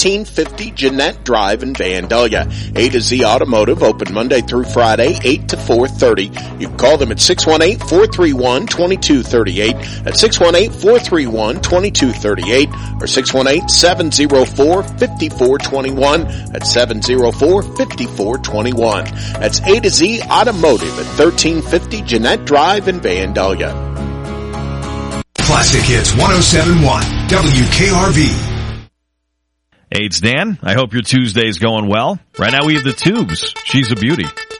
1350 Jeanette Drive in Vandalia. A to Z Automotive, open Monday through Friday, 8 to 4:30. You can call them at 618-431-2238, at 618-431-2238, or 618-704-5421, at 704-5421. That's A to Z Automotive at 1350 Jeanette Drive in Vandalia. Classic Hits 107.1 WKRV. Hey, it's Dan. I hope your Tuesday's going well. Right now we have the Tubes. She's a beauty.